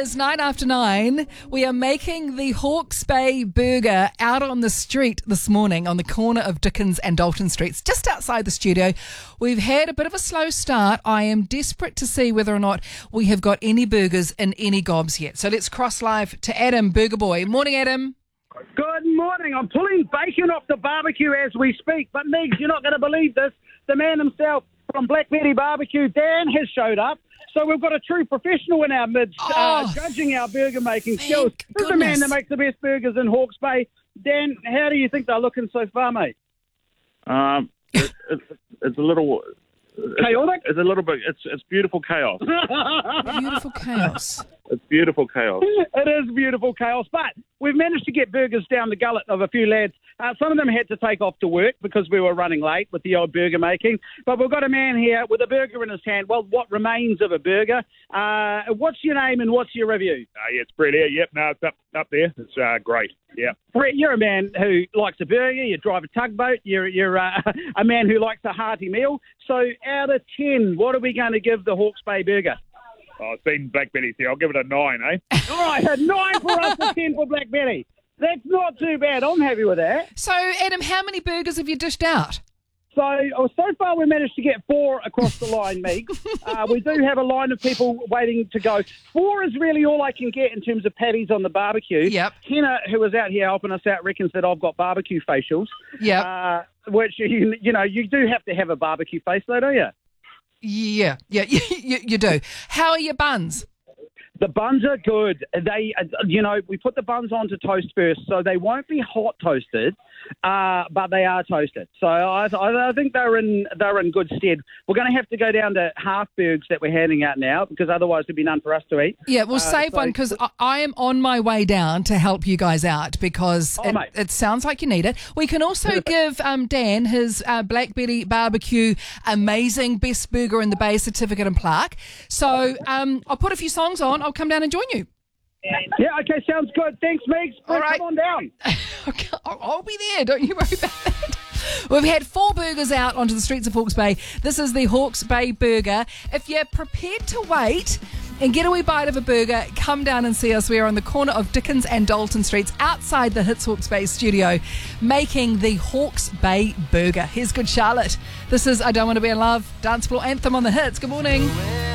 is 9:09. We are making the Hawke's Bay Burger out on the street this morning on the corner of Dickens and Dalton Streets, just outside the studio. We've had a bit of a slow start. I am desperate to see whether or not we have got any burgers in any gobs yet. So let's cross live to Adam, Burger Boy. Morning, Adam. Good morning. I'm pulling bacon off the barbecue as we speak. But, Megs, you're not going to believe this. The man himself from Black Betty Barbecue, Dan, has showed up. So we've got a true professional in our midst judging our burger-making skills. This is the man that makes the best burgers in Hawke's Bay. Dan, how do you think they're looking so far, mate? It's a little... Chaotic? It's a little bit... It's beautiful chaos. Beautiful chaos. It's beautiful chaos. It is beautiful chaos, but we've managed to get burgers down the gullet of a few lads. Some of them had to take off to work because we were running late with the old burger making. But we've got a man here with a burger in his hand. Well, what remains of a burger. What's your name and what's your review? Yeah, it's Brett here. Yep, no, it's up there. It's great. Yeah. Brett, you're a man who likes a burger. You drive a tugboat. You're a man who likes a hearty meal. So out of 10, what are we going to give the Hawke's Bay Burger? Oh, it's been Black Betty's here. I'll give it a 9, eh? All right, a 9 for us, a 10 for Black Betty. That's not too bad. I'm happy with that. So, Adam, how many burgers have you dished out? So far we managed to get 4 across the line, Meeg. We do have a line of people waiting to go. 4 is really all I can get in terms of patties on the barbecue. Yep. Kenna, who was out here helping us out, reckons that I've got barbecue facials. Yep. Which, you do have to have a barbecue face, though, don't you? Yeah, you do. How are your buns? The buns are good. They, we put the buns onto toast first, so they won't be hot toasted, but they are toasted. So I think they're in good stead. We're going to have to go down to half burgers that we're handing out now because otherwise there'd be none for us to eat. Yeah, we'll save one because I am on my way down to help you guys out because it sounds like you need it. We can also give Dan his Black Betty Barbecue amazing best burger in the Bay certificate and plaque. So I'll put a few songs on. I'll come down and join you. Yeah, okay, sounds good. Thanks, Megs. All right. Come on down. Okay, I'll be there. Don't you worry about that. We've had 4 burgers out onto the streets of Hawke's Bay. This is the Hawke's Bay Burger. If you're prepared to wait and get a wee bite of a burger, come down and see us. We're on the corner of Dickens and Dalton Streets outside the Hits Hawke's Bay studio making the Hawke's Bay Burger. Here's Good Charlotte. This is I Don't Want to Be in Love, dance floor anthem on the Hits. Good morning.